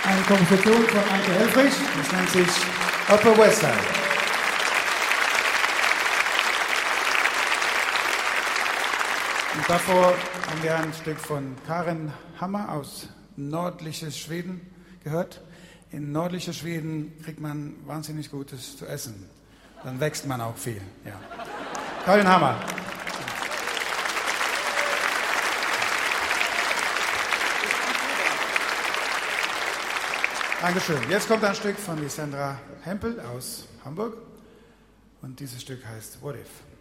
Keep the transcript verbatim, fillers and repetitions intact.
Eine Komposition von Anke Helfrich. Das nennt sich Upper West Side. Und davor haben wir ein Stück von Karin Hammer aus nördliches Schweden gehört. In nördliches Schweden kriegt man wahnsinnig Gutes zu essen. Dann wächst man auch viel. Ja. Karin Hammer. Dankeschön. Jetzt kommt ein Stück von Lissandra Hempel aus Hamburg. Und dieses Stück heißt What If?